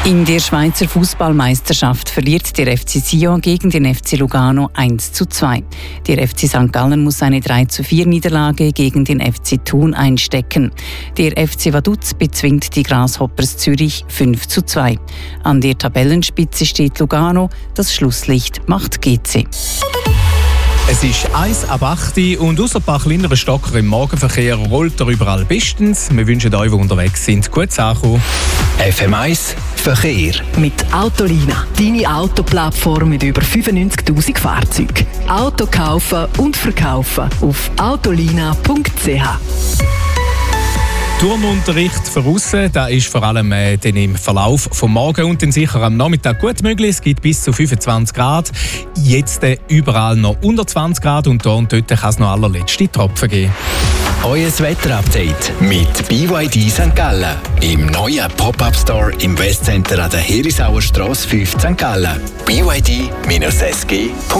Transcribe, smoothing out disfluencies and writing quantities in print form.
In der Schweizer Fußballmeisterschaft verliert der FC Sion gegen den FC Lugano 1:2. Der FC St. Gallen muss eine 3:4 Niederlage gegen den FC Thun einstecken. Der FC Vaduz bezwingt die Grasshoppers Zürich 5:2. An der Tabellenspitze steht Lugano, das Schlusslicht macht GC. Es ist 1:08 und außer ein paar kleineren Stocker im Morgenverkehr rollt er überall bestens. Wir wünschen euch, die unterwegs sind, gutes Ankommen. FM1 Verkehr. Mit Autolina, deine Autoplattform mit über 95'000 Fahrzeugen. Auto kaufen und verkaufen auf autolina.ch. Turnunterricht für aussen, das ist vor allem dann im Verlauf vom Morgen und dann sicher am Nachmittag gut möglich. Es gibt bis zu 25 Grad. Jetzt überall noch unter 20 Grad und da und dort kann es noch allerletzte Tropfen geben. Euer Wetterupdate mit BYD St. Gallen. Im neuen Pop-Up-Store im Westcenter an der Herisauer Strasse 5 St. Gallen. BYD-SG.ch